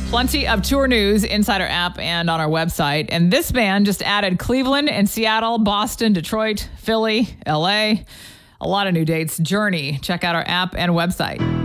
Plenty of tour news inside our app and on our website. And this band just added Cleveland and Seattle, Boston, Detroit, Philly, LA. A lot of new dates. Journey. Check out our app and website.